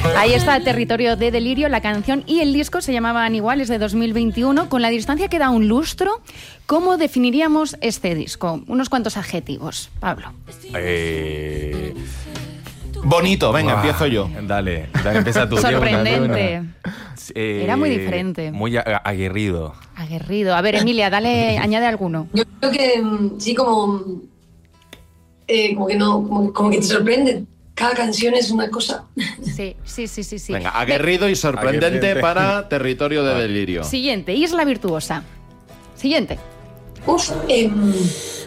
Ahí está Territorio de Delirio, la canción y el disco se llamaban igual, es de 2021. Con la distancia que da un lustro, ¿cómo definiríamos este disco? Unos cuantos adjetivos, Pablo. Bonito, venga, empiezo yo. Dale, empieza tú. Sorprendente. Era muy diferente. Muy aguerrido. Aguerrido. A ver, Emilia, dale, añade alguno. Yo creo que sí, como que no, como que te sorprende. Cada canción es una cosa. Sí. Venga, aguerrido y sorprendente para Territorio de Delirio. Siguiente, Isla Virtuosa. Siguiente.